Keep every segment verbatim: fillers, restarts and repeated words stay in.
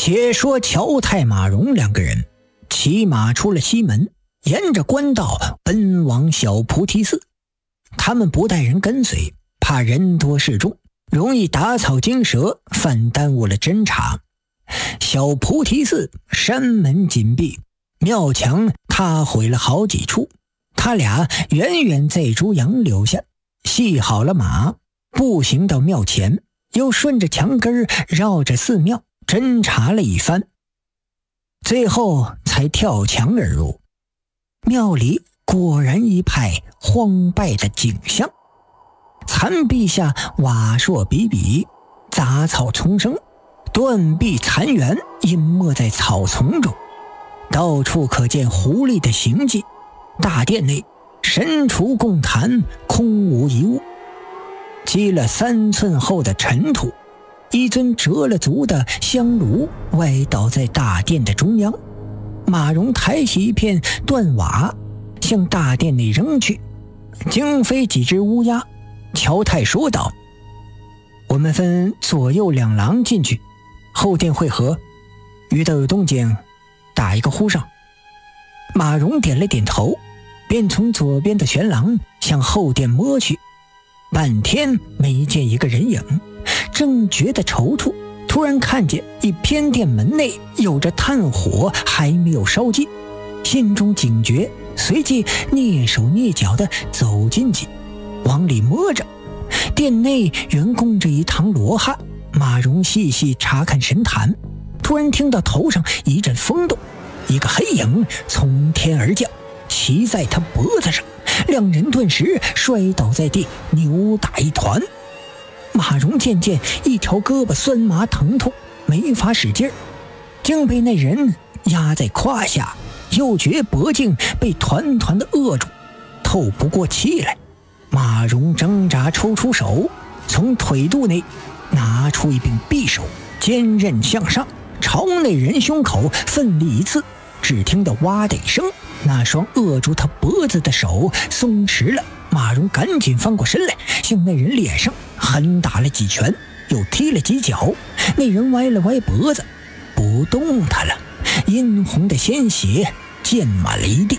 且说乔太马荣两个人骑马出了西门，沿着官道奔往小菩提寺。他们不带人跟随，怕人多势众，容易打草惊蛇，反耽误了侦查。小菩提寺山门紧闭，庙墙塌毁了好几处。他俩远远在猪羊留下，系好了马，步行到庙前，又顺着墙根绕着寺庙侦查了一番，最后才跳墙而入。庙里果然一派荒败的景象，残壁下瓦砾比比，杂草丛生，断壁残垣隐没在草丛中，到处可见狐狸的行迹。大殿内神厨供坛，空无一物，积了三寸厚的尘土。一尊折了足的香炉歪倒在大殿的中央，马荣抬起一片断瓦向大殿内扔去，惊飞几只乌鸦。乔太说道：我们分左右两廊进去，后殿会合，遇到有动静打一个呼声。马荣点了点头，便从左边的悬廊向后殿摸去，半天没见一个人影，正觉得踌躇，突然看见一偏殿门内有着炭火还没有烧尽，心中警觉，随即蹑手蹑脚地走进去，往里摸着。殿内原供着一堂罗汉，马荣细细查看神坛，突然听到头上一阵风动，一个黑影从天而降，骑在他脖子上，两人顿时摔倒在地，扭打一团。马荣渐渐一条胳膊酸麻疼痛，没法使劲儿，竟被那人压在胯下，又觉脖颈被团团的扼住，透不过气来。马荣挣扎抽出手，从腿肚内拿出一柄匕首，坚韧向上，朝那人胸口奋力一刺。只听得哇的一声，那双扼住他脖子的手松弛了。马荣赶紧翻过身来，向那人脸上狠打了几拳，又踢了几脚。那人歪了歪脖子，不动弹了，殷红的鲜血溅满了一地。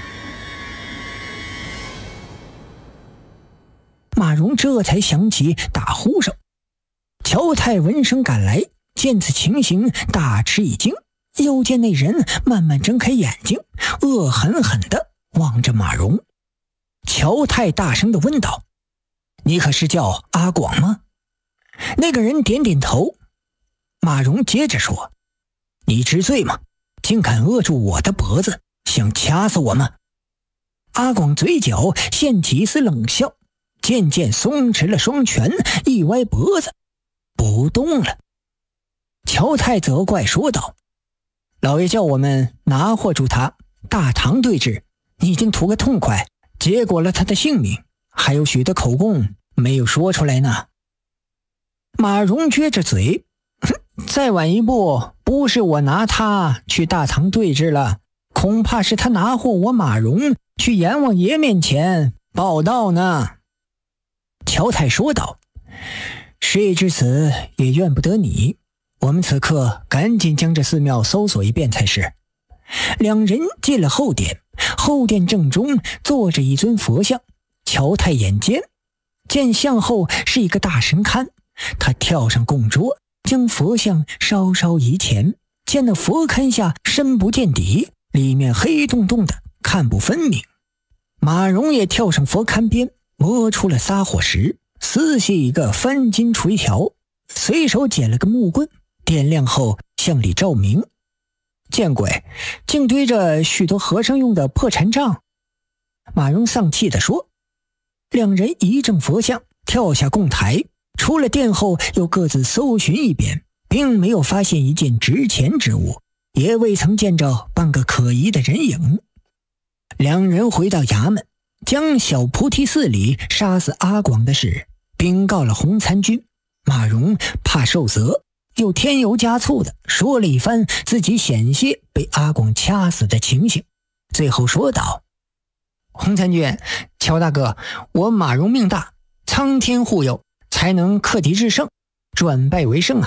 马荣这才想起打呼声。乔太闻声赶来，见此情形大吃一惊，又见那人慢慢睁开眼睛，恶狠狠地望着马荣。乔太大声地问道：你可是叫阿广吗？那个人点点头。马荣接着说：你知罪吗？竟敢扼住我的脖子，想掐死我吗？阿广嘴角现起一丝冷笑，渐渐松弛了双拳，一歪脖子不动了。乔太责怪说道：老爷叫我们拿获住他，大唐对峙，你已经图个痛快，结果了他的性命，还有许多口供没有说出来呢。马荣撅着嘴，再晚一步，不是我拿他去大唐对峙了，恐怕是他拿获我马荣去阎王爷面前报道呢。乔太说道：事已至此，也怨不得你，我们此刻赶紧将这寺庙搜索一遍才是。两人进了后殿，后殿正中坐着一尊佛像。乔太眼尖，见像后是一个大神龛，他跳上供桌，将佛像稍稍移前，见那佛龛下深不见底，里面黑洞洞的，看不分明。马荣也跳上佛龛边，摸出了撒火石，撕细一个翻金锤条，随手捡了个木棍，点亮后向里照明。见鬼，竟堆着许多和尚用的破禅杖。马荣丧气地说。两人移正佛像，跳下供台，出了殿后又各自搜寻一遍，并没有发现一件值钱之物，也未曾见着半个可疑的人影。两人回到衙门，将小菩提寺里杀死阿广的事禀告了洪参军。马荣怕受责，又添油加醋的说了一番自己险些被阿广掐死的情形，最后说道：洪参军，乔大哥，我马荣命大，苍天护佑，才能克敌制胜，转败为胜啊！